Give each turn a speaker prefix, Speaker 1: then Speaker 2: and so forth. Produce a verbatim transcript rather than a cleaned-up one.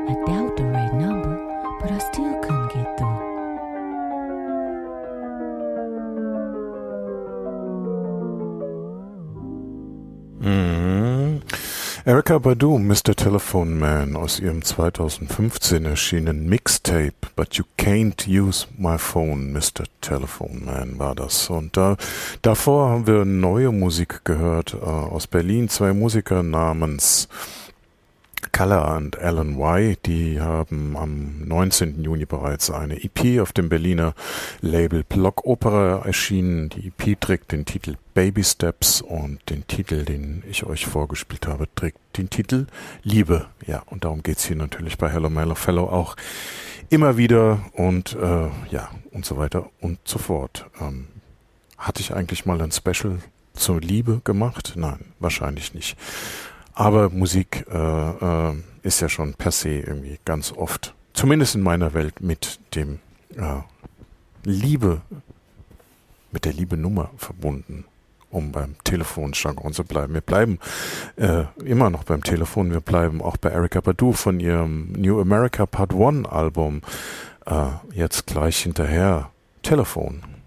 Speaker 1: I dialed the right number, but I still couldn't get through.
Speaker 2: Mhm. Erykah Badu, Mister Telephone Man, aus ihrem zweitausendfünfzehn erschienenen Mixtape But You Can't Use My Phone, Mister Telephone Man war das. Und da, davor haben wir neue Musik gehört äh, aus Berlin, zwei Musiker namens Color und Alan Y, die haben am neunzehnten Juni bereits eine E P auf dem Berliner Label Block Opera erschienen. Die E P trägt den Titel Baby Steps und den Titel, den ich euch vorgespielt habe, trägt den Titel Liebe. Ja, und darum geht's hier natürlich bei Hello Mellow Fellow auch immer wieder und äh, ja, und so weiter und so fort. Ähm, hatte ich eigentlich mal ein Special zur Liebe gemacht? Nein, wahrscheinlich nicht. Aber Musik äh, äh, ist ja schon per se irgendwie ganz oft, zumindest in meiner Welt, mit dem äh, Liebe, mit der Liebe-Nummer verbunden, um beim Telefonjargon zu bleiben. Wir bleiben äh, immer noch beim Telefon, wir bleiben auch bei Erykah Badu von ihrem New America Part One Album. Äh, jetzt gleich hinterher Telefon.